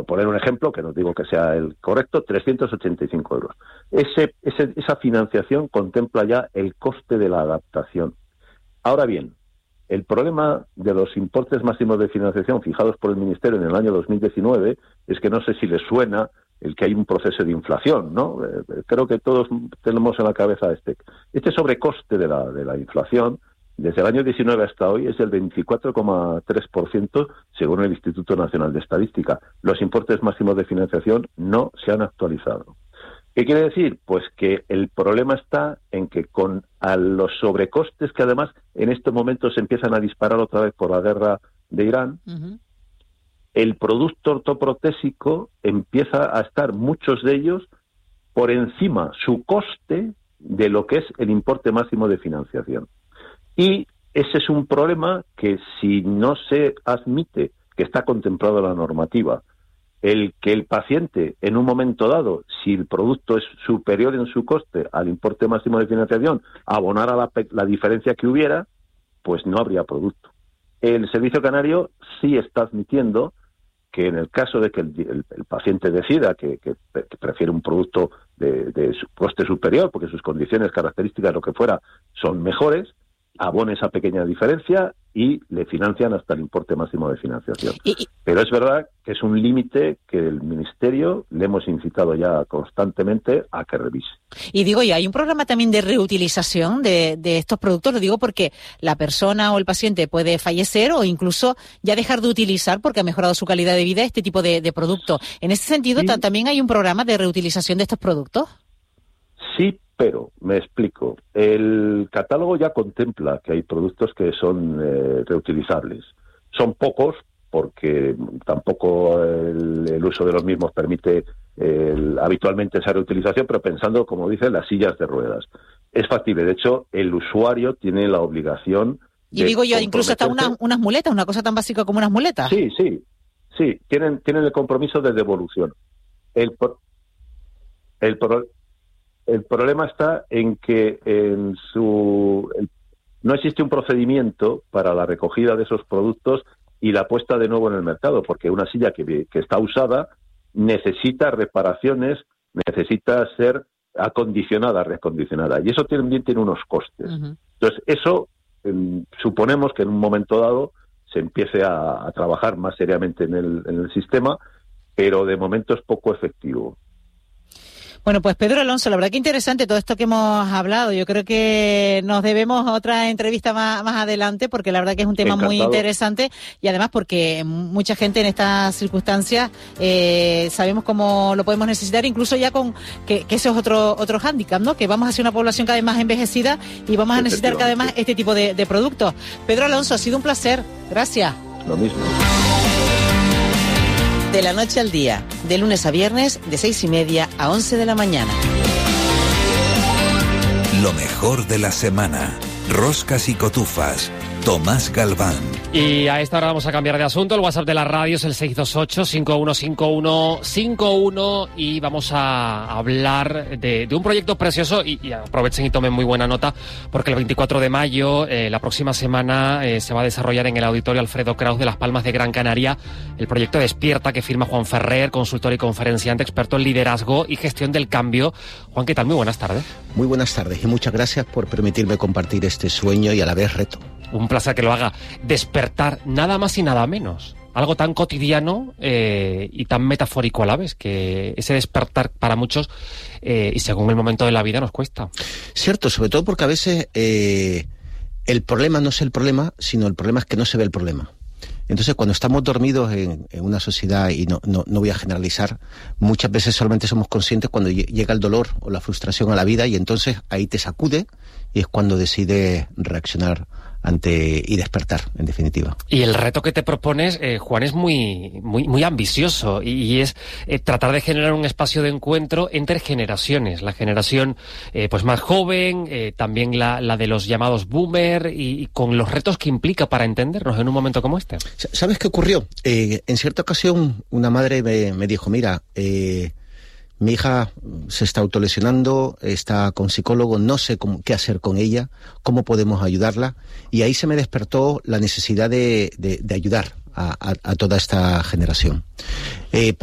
por poner un ejemplo, que no digo que sea el correcto, 385 euros. Esa financiación contempla ya el coste de la adaptación. Ahora bien, el problema de los importes máximos de financiación fijados por el Ministerio en el año 2019 es que no sé si les suena el que hay un proceso de inflación, ¿no? Creo que todos tenemos en la cabeza este sobrecoste de la inflación. Desde el año 19 hasta hoy es el 24,3% según el Instituto Nacional de Estadística. Los importes máximos de financiación no se han actualizado. ¿Qué quiere decir? Pues que el problema está en que a los sobrecostes que además en estos momentos se empiezan a disparar otra vez por la guerra de Irán, el producto ortoprotésico empieza a estar, muchos de ellos, por encima su coste de lo que es el importe máximo de financiación. Y ese es un problema que si no se admite que está contemplado en la normativa, el que el paciente en un momento dado, si el producto es superior en su coste al importe máximo de financiación, abonara la diferencia que hubiera, pues no habría producto. El Servicio Canario sí está admitiendo que en el caso de que el paciente decida que prefiere un producto de su coste superior, porque sus condiciones, características, lo que fuera, son mejores, abone esa pequeña diferencia y le financian hasta el importe máximo de financiación. Pero es verdad que es un límite que el Ministerio le hemos incitado ya constantemente a que revise. Y digo, ¿y hay un programa también de reutilización de estos productos? Lo digo porque la persona o el paciente puede fallecer o incluso ya dejar de utilizar porque ha mejorado su calidad de vida este tipo de producto. En ese sentido, sí. ¿También hay un programa de reutilización de estos productos? Sí, pero me explico. El catálogo ya contempla que hay productos que son reutilizables. Son pocos porque tampoco el uso de los mismos permite habitualmente esa reutilización, pero pensando, como dicen, las sillas de ruedas. Es factible. De hecho, el usuario tiene la obligación y digo yo, incluso hasta unas muletas, una cosa tan básica como unas muletas. Sí, tienen el compromiso de devolución. El problema está en que no existe un procedimiento para la recogida de esos productos y la puesta de nuevo en el mercado, porque una silla que está usada necesita reparaciones, necesita ser acondicionada, recondicionada, y eso también tiene unos costes. Uh-huh. Entonces, eso suponemos que en un momento dado se empiece a trabajar más seriamente en el sistema, pero de momento es poco efectivo. Bueno, pues Pedro Alonso, la verdad que interesante todo esto que hemos hablado. Yo creo que nos debemos otra entrevista más adelante porque la verdad que es un tema muy interesante y además porque mucha gente en estas circunstancias sabemos cómo lo podemos necesitar, incluso ya con que eso es otro hándicap, ¿no? Que vamos a ser una población cada vez más envejecida y vamos a necesitar cada vez más este tipo de productos. Pedro Alonso, ha sido un placer. Gracias. Lo mismo. De la noche al día, de lunes a viernes, de 6:30 a 11 de la mañana. Lo mejor de la semana. Roscas y cotufas. Tomás Galván. Y a esta hora vamos a cambiar de asunto. El WhatsApp de la radio es el 628-515151 y vamos a hablar de un proyecto precioso y aprovechen y tomen muy buena nota porque el 24 de mayo, la próxima semana, se va a desarrollar en el Auditorio Alfredo Kraus de Las Palmas de Gran Canaria el proyecto Despierta que firma Juan Ferrer, consultor y conferenciante, experto en liderazgo y gestión del cambio. Juan, ¿qué tal? Muy buenas tardes. Muy buenas tardes y muchas gracias por permitirme compartir este sueño y a la vez reto. Un placer que lo haga. Despertar, nada más y nada menos. Algo tan cotidiano y tan metafórico a la vez, que ese despertar para muchos y según el momento de la vida nos cuesta. Cierto, sobre todo porque a veces el problema no es el problema, sino el problema es que no se ve el problema. Entonces, cuando estamos dormidos en una sociedad, y no voy a generalizar, muchas veces solamente somos conscientes cuando llega el dolor o la frustración a la vida y entonces ahí te sacude y es cuando decides reaccionar y despertar, en definitiva. Y el reto que te propones, Juan, es muy ambicioso y es tratar de generar un espacio de encuentro entre generaciones. La generación pues más joven, también la de los llamados boomer y con los retos que implica para entendernos en un momento como este. ¿Sabes qué ocurrió? En cierta ocasión una madre me dijo, mira, mi hija se está autolesionando, está con psicólogo, no sé qué hacer con ella, cómo podemos ayudarla. Y ahí se me despertó la necesidad de ayudar a toda esta generación.